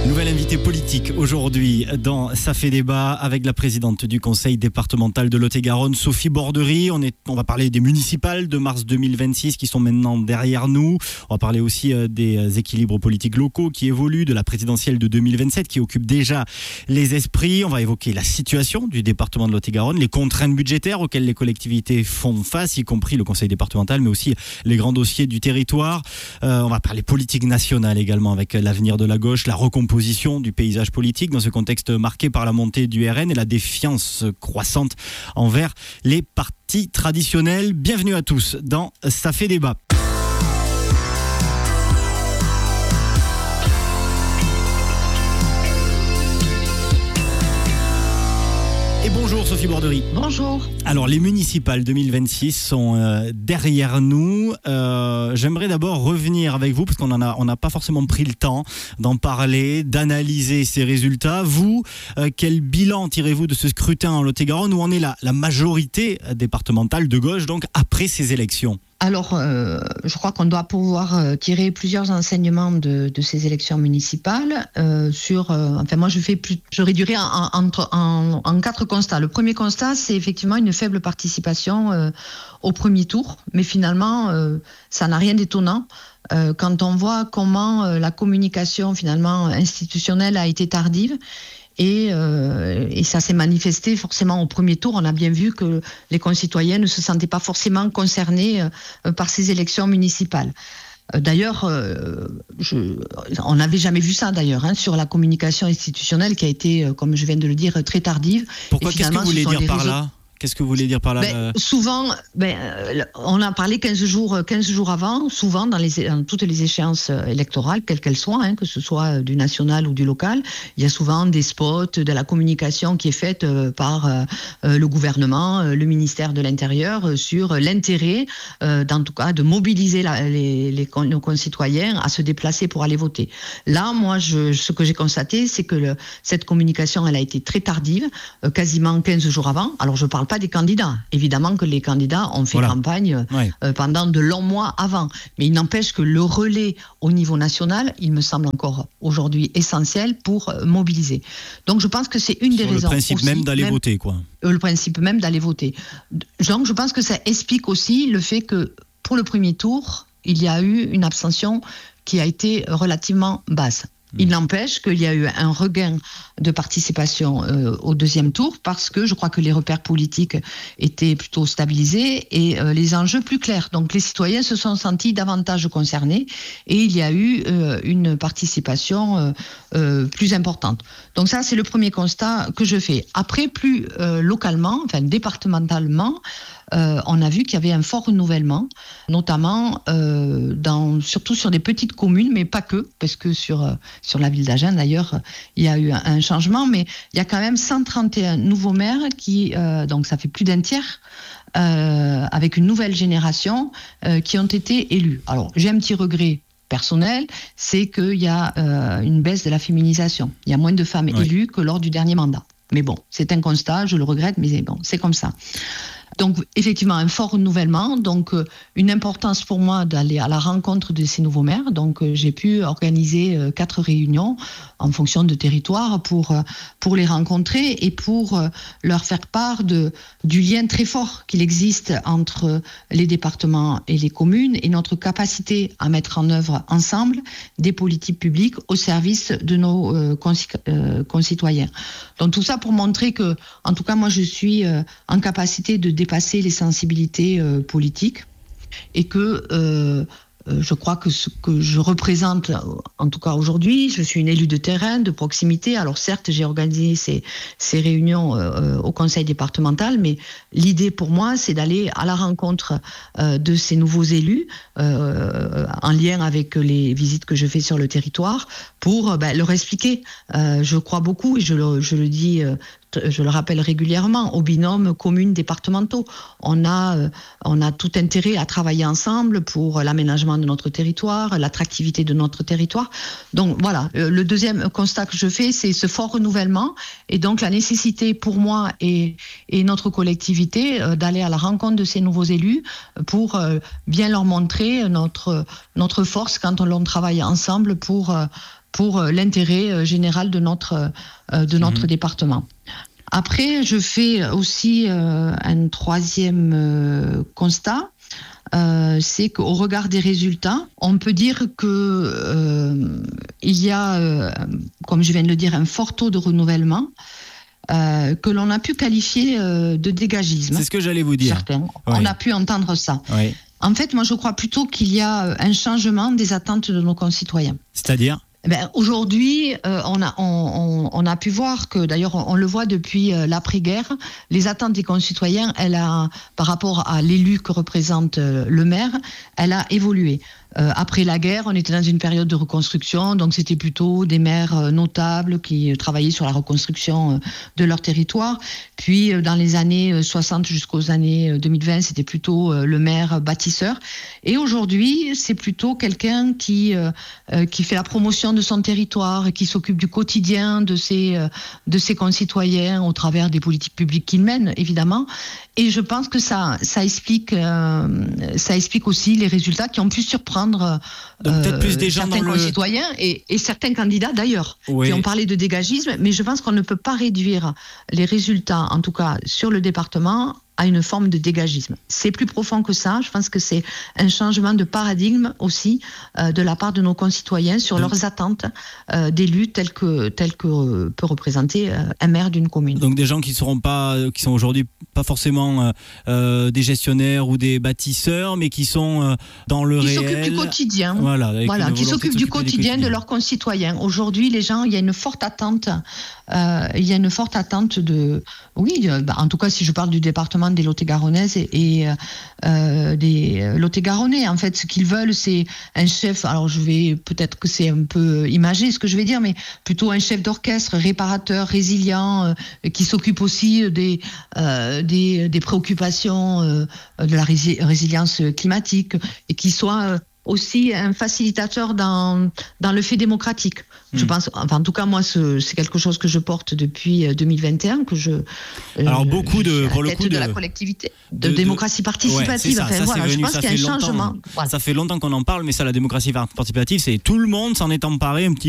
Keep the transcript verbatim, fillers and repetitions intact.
Nouvelle invitée politique aujourd'hui dans Ça fait débat avec la présidente du conseil départemental de Lot-et-Garonne, Sophie Borderie. On, est, on va parler des municipales de mars deux mille vingt-six qui sont maintenant derrière nous. On va parler aussi des équilibres politiques locaux qui évoluent, de la présidentielle de deux mille vingt-sept qui occupe déjà les esprits. On va évoquer la situation du département de Lot-et-Garonne, les contraintes budgétaires auxquelles les collectivités font face, y compris le conseil départemental, mais aussi les grands dossiers du territoire. Euh, on va parler politique nationale également avec l'avenir de la gauche, la recomposition du paysage politique dans ce contexte marqué par la montée du R N et la défiance croissante envers les partis traditionnels. Bienvenue à tous dans Ça fait débat. Et bonjour Sophie Borderie. Bonjour. Alors les municipales deux mille vingt-six sont euh, derrière nous. Euh, j'aimerais d'abord revenir avec vous parce qu'on en a, on n'a pas forcément pris le temps d'en parler, d'analyser ces résultats. Vous, euh, quel bilan tirez-vous de ce scrutin en Lot-et-Garonne où en est la, la majorité départementale de gauche donc après ces élections ? Alors, euh, je crois qu'on doit pouvoir euh, tirer plusieurs enseignements de, de ces élections municipales. Euh, sur, euh, enfin, moi, je fais plus, je réduirais en, en, en, en quatre constats. Le premier constat, c'est effectivement une faible participation euh, au premier tour, mais finalement, euh, ça n'a rien d'étonnant. Euh, quand on voit comment euh, la communication finalement institutionnelle a été tardive. Et, euh, et ça s'est manifesté forcément au premier tour. On a bien vu que les concitoyens ne se sentaient pas forcément concernés euh, par ces élections municipales. Euh, d'ailleurs, euh, je, on n'avait jamais vu ça d'ailleurs, hein, sur la communication institutionnelle qui a été, euh, comme je viens de le dire, très tardive. Pourquoi ? Qu'est-ce que vous voulez dire par réseaux... là ? Qu'est-ce que vous voulez dire par là ? ben, Souvent, ben, on a parlé quinze jours, quinze jours avant, souvent dans, les, dans toutes les échéances électorales, quelles qu'elles soient, hein, que ce soit du national ou du local, il y a souvent des spots, de la communication qui est faite par euh, le gouvernement, le ministère de l'Intérieur, sur l'intérêt, euh, en tout cas, de mobiliser la, les, les, nos concitoyens à se déplacer pour aller voter. Là, moi, je, ce que j'ai constaté, c'est que le, cette communication, elle a été très tardive, euh, quasiment quinze jours avant. Alors, je parle pas des candidats. Évidemment que les candidats ont fait voilà. campagne euh, ouais. pendant de longs mois avant. Mais il n'empêche que le relais au niveau national, il me semble encore aujourd'hui essentiel pour euh, mobiliser. Donc je pense que c'est une Sur des raisons. Le principe aussi, même d'aller même, voter, quoi. Euh, le principe même d'aller voter. Donc je pense que ça explique aussi le fait que pour le premier tour, il y a eu une abstention qui a été relativement basse. Il n'empêche qu'il y a eu un regain de participation euh, au deuxième tour parce que je crois que les repères politiques étaient plutôt stabilisés et euh, les enjeux plus clairs. Donc les citoyens se sont sentis davantage concernés et il y a eu euh, une participation euh, euh, plus importante. Donc ça, c'est le premier constat que je fais. Après, plus euh, localement, enfin départementalement, Euh, on a vu qu'il y avait un fort renouvellement, notamment euh, dans, surtout sur des petites communes, mais pas que, parce que sur, euh, sur la ville d'Agen, d'ailleurs, il y a eu un, un changement, mais il y a quand même cent trente et un nouveaux maires, qui, euh, donc ça fait plus d'un tiers, euh, avec une nouvelle génération, euh, qui ont été élus. Alors, j'ai un petit regret personnel, c'est qu'il y a euh, une baisse de la féminisation. Il y a moins de femmes oui. élues que lors du dernier mandat. Mais bon, c'est un constat, je le regrette, mais bon, c'est comme ça. Donc, effectivement, un fort renouvellement. Donc, euh, une importance pour moi d'aller à la rencontre de ces nouveaux maires. Donc, euh, j'ai pu organiser euh, quatre réunions en fonction de territoire pour, euh, pour les rencontrer et pour euh, leur faire part de, du lien très fort qu'il existe entre les départements et les communes et notre capacité à mettre en œuvre ensemble des politiques publiques au service de nos euh, conci- euh, concitoyens. Donc, tout ça pour montrer que, en tout cas, moi, je suis euh, en capacité de dépasser les sensibilités euh, politiques et que euh, euh, je crois que ce que je représente, en tout cas aujourd'hui, je suis une élue de terrain, de proximité. Alors certes, j'ai organisé ces, ces réunions euh, au conseil départemental, mais l'idée pour moi, c'est d'aller à la rencontre euh, de ces nouveaux élus, euh, en lien avec les visites que je fais sur le territoire, pour ben, leur expliquer. Euh, je crois beaucoup, et je le, je le dis euh, je le rappelle régulièrement, aux binômes communes départementaux. On a, euh, on a tout intérêt à travailler ensemble pour l'aménagement de notre territoire, l'attractivité de notre territoire. Donc voilà, euh, le deuxième constat que je fais, c'est ce fort renouvellement et donc la nécessité pour moi et, et notre collectivité euh, d'aller à la rencontre de ces nouveaux élus pour euh, bien leur montrer notre, notre force quand on, on travaille ensemble pour... Euh, pour l'intérêt général de notre, de notre mmh. département. Après, je fais aussi euh, un troisième euh, constat, euh, c'est qu'au regard des résultats, on peut dire que euh, il y a, euh, comme je viens de le dire, un fort taux de renouvellement euh, que l'on a pu qualifier euh, de dégagisme. C'est ce que j'allais vous dire. Certains. Oui. On a pu entendre ça. Oui. En fait, moi, je crois plutôt qu'il y a un changement des attentes de nos concitoyens. C'est-à-dire ? Ben, aujourd'hui, euh, on, a, on, on, on a pu voir que, d'ailleurs, on, on le voit depuis euh, l'après-guerre, les attentes des concitoyens, elle a, par rapport à l'élu que représente euh, le maire, elle a évolué. Euh, après la guerre, on était dans une période de reconstruction, donc c'était plutôt des maires euh, notables qui euh, travaillaient sur la reconstruction euh, de leur territoire. Puis, euh, dans les années soixante jusqu'aux années deux mille vingt, c'était plutôt euh, le maire bâtisseur. Et aujourd'hui, c'est plutôt quelqu'un qui, euh, euh, qui fait la promotion de son territoire et qui s'occupe du quotidien de ses, euh, de ses concitoyens au travers des politiques publiques qu'il mène, évidemment. Et je pense que ça, ça explique, euh, ça explique aussi les résultats qui ont pu surprendre Donc, peut-être plus des gens certains dans concitoyens le... et, et certains candidats d'ailleurs oui. qui ont parlé de dégagisme, mais je pense qu'on ne peut pas réduire les résultats, en tout cas sur le département, à une forme de dégagisme. C'est plus profond que ça. Je pense que c'est un changement de paradigme aussi euh, de la part de nos concitoyens sur Donc, leurs attentes euh, d'élus tels que, tels que euh, peut représenter euh, un maire d'une commune. Donc des gens qui seront pas, qui sont aujourd'hui pas forcément euh, des gestionnaires ou des bâtisseurs, mais qui sont euh, dans le qui réel. Qui s'occupent du quotidien. Voilà. Voilà qui s'occupent du quotidien, du de leurs concitoyens. Aujourd'hui, les gens, il y a une forte attente. Euh, il y a une forte attente de, oui, bah, en tout cas, si je parle du département des Lot-et-Garonnaises et, et euh, des Lot-et-Garonnais. En fait, ce qu'ils veulent, c'est un chef, alors je vais, peut-être que c'est un peu imagé ce que je vais dire, mais plutôt un chef d'orchestre réparateur, résilient, euh, qui s'occupe aussi des, euh, des, des préoccupations euh, de la rési- résilience climatique et qui soit euh, aussi un facilitateur dans, dans le fait démocratique. Je pense, enfin, en tout cas, moi, ce, c'est quelque chose que je porte depuis deux mille vingt et un, que je. Alors, beaucoup de, pour le coup, de, de la collectivité, de, de démocratie participative. Ouais, ça, enfin, ça, voilà, venu, je pense qu'il y a un changement. Voilà. Ça fait longtemps qu'on en parle, mais ça, la démocratie participative, c'est tout le monde s'en est emparé un petit